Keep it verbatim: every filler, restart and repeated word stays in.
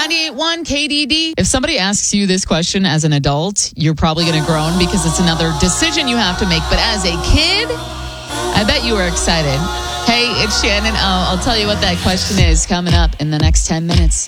ninety-eight point one K D D. If somebody asks you this question as an adult, you're probably going to groan because it's another decision you have to make. But as a kid, I bet you were excited. Hey, it's Shannon. Oh, I'll tell you what that question is coming up in the next ten minutes.